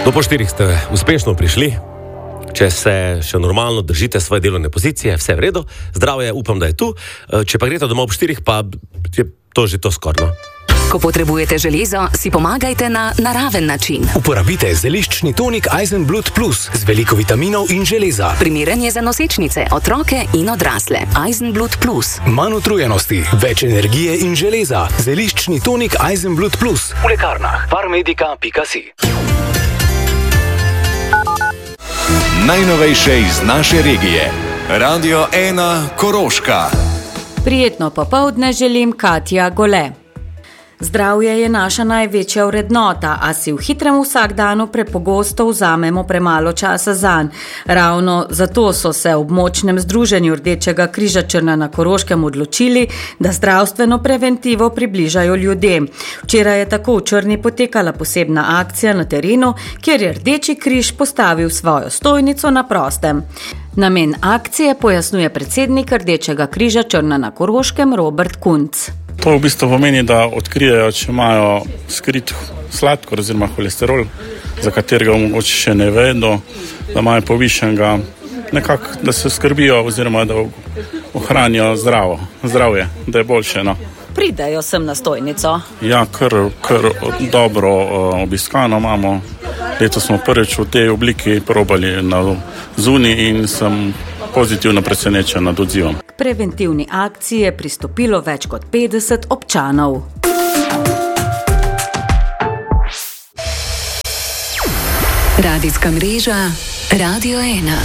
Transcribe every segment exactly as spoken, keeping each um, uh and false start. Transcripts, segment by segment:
No, po štirih ste uspešno prišli. Če se še normalno držite svoje delovne pozicije, vse v redu. Zdravje, upam, da je tu. Če pa greste domov ob štirih, pa je to že to skorno. Ko potrebujete železo, si pomagajte na naraven način. Uporabite zeliščni tonik Eisenblut Plus z veliko vitaminov in železa. Primeren je za nosečnice, otroke in odrasle. Eisenblut Plus. Manj utrujenosti, več energije in železa. Zeliščni tonik Eisenblut Plus. V lekarnah parmedica pika si. Najnovejše iz naše regije. Radio ena Koroška. Prijetno popoldne želim Katja Gole. Zdravje je naša največja vrednota, a si v hitrem vsakdanu prepogosto vzamemo premalo časa zanj. Ravno zato so se v območnem združenju Rdečega križa Črna na Koroškem odločili, da zdravstveno preventivo približajo ljudem. Včeraj je tako v Črni potekala posebna akcija na terenu, kjer je Rdeči križ postavil svojo stojnico na prostem. Namen akcije pojasnjuje predsednik Rdečega križa Črna na Koroškem Robert Kunc. To v bistvu pomeni, da odkrijejo, če imajo skrit sladkor oziroma holesterol, za katerega mogoče še ne vedo, da imajo povišenega, nekako, da se skrbijo oziroma da ohranijo zdravo, zdravje, da je boljše. No. Pridejo sem na stojnico. Ja, kar, kar dobro uh, obiskano imamo. Letos smo prvič v tej obliki probali na zuni in sem pozitivno presenečen nad odzivom. K preventivni akciji je pristopilo več kot petdeset občanov. Radijska mreža Radio ena.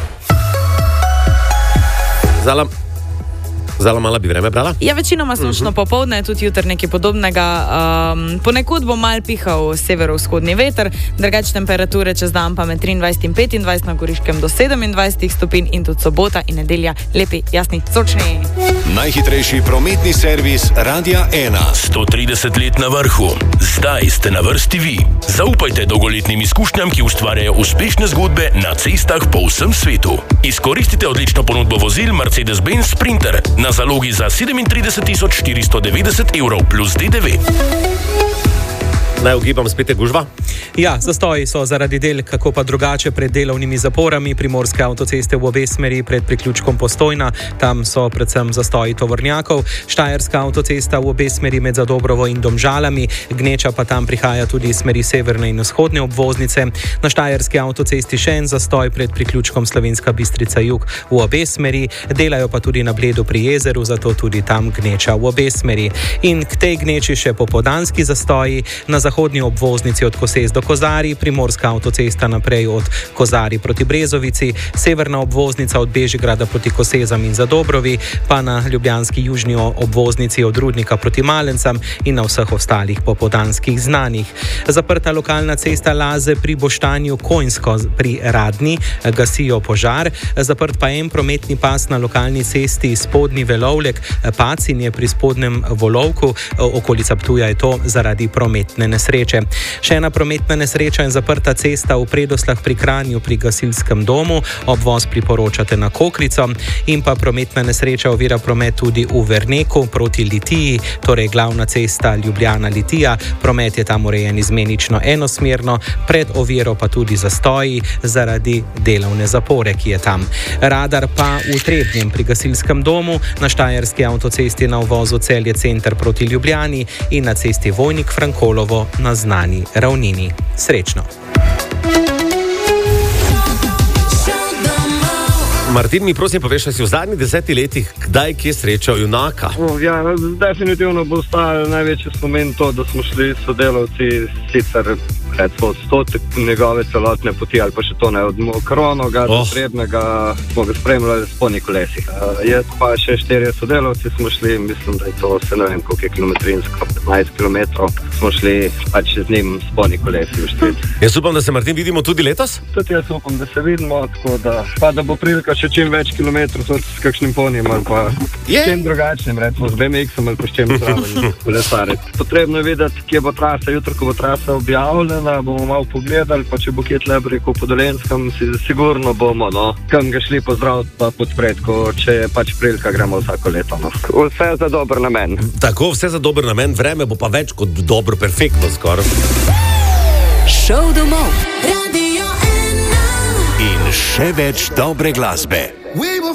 Zala, Zala mala bi vreme brala? Ja, večinoma sončno uh-huh. popoldne, tudi jutr nekaj podobnega. Um, ponekod bo mal pihal severovzhodni veter, drugače temperature čez dan pa med triindvajset in petindvajset, na Goriškem do sedemindvajset stopinj in tudi sobota in nedelja lepi, jasni, sočni. Najhitrejši prometni servis Radia ena. sto trideset let na vrhu. Zdaj ste na vrsti vi. Zaupajte dolgoletnim izkušnjam, ki ustvarjajo uspešne zgodbe na cestah po vsem svetu. Izkoristite odlično ponudbo vozil Mercedes-Benz Sprinter na zalogi za sedemintrideset tisoč štiristo devetdeset evrov plus D D V. Naj ugibam, spet je gužva? Ja, zastoji so zaradi del, kako pa drugače pred delovnimi zaporami primorske avtoceste v obe smeri pred priključkom Postojna. Tam so predvsem zastoji tovornjakov. Štajerska avtocesta v obe smeri med Zadobrovo in Domžalami. Gneča pa tam prihaja tudi iz smeri severne in vzhodne obvoznice. Na štajerski avtocesti še en zastoj pred priključkom Slovenska Bistrica jug v obe smeri. Delajo pa tudi na Bledu pri jezeru, zato tudi tam gneča v obe smeri. In k tej gneči še popoldanski zastoji. Na zahodni obvoznici od Koses do Kozari, primorska avtocesta naprej od Kozari proti Brezovici, severna obvoznica od Bežigrada proti Kosezam in Zadobrovi, pa na ljubljanski južni obvoznici od Rudnika proti Malencam in na vseh ostalih popoldanskih znanih. Zaprta lokalna cesta Laze pri Boštanju Konjsko pri Radni, gasijo požar. Zaprt pa en prometni pas na lokalni cesti Spodnji Velovlek, Pacin je pri Spodnjem Volovku, okolica Ptuja je to zaradi prometne nesreče. Še ena prometna nesreča in zaprta cesta v Predoslah pri Kranju pri gasilskem domu, obvoz priporočate na Kokrico, in pa prometna nesreča ovira promet tudi v Verneku proti Litiji, torej glavna cesta Ljubljana-Litija. Promet je tam urejen izmenično enosmerno, pred oviro pa tudi zastoji zaradi delovne zapore, ki je tam. Radar pa v Trebnjem pri gasilskem domu, na štajerski avtocesti na uvozu Celje center proti Ljubljani in na cesti Vojnik-Frankolovo na znani ravnini. Srečno! Martin, mi prosim poveš, si v zadnjih desetih letih kdaj kje srečal junaka? Ja, definitivno bo ostal največji spomen to, da smo šli sodelavci sicer recimo odstotek njegove celotne poti ali pa še to ne, od Mokronoga do Trebnega smo ga spremljali s poni kolesi. Uh, jaz pa še štirje sodelavci smo šli, mislim, da je to se ne vem koliko je kilometrinsko, petnajst kilometrov smo šli pač z njim s poni kolesi v Štric. Jaz upam, da se, Martin, vidimo tudi letos? Tudi jaz upam, da se vidimo, tako da pa da bo prilika še čim več kilometrov tudi s kakšnim ponijem ali pa yeah. s čim drugačnim, recimo z B M X-om ali pa s čim zraven kolesariti. Potrebno je videti, kje bo trasa, jutro, ko bo trasa objavljena, bomo malo pogledali, pa če bo kje tle rekel po Dolenskem, si, sigurno bomo, no, kam ga šli pozdraviti pa podpreti, ko če je pač prilika, gremo vsako leto, no. Vse za dober namen. Tako, vse za dober namen, vreme bo pa več kot dobro, perfektno skoraj. Šel domov. In še več dobre glasbe.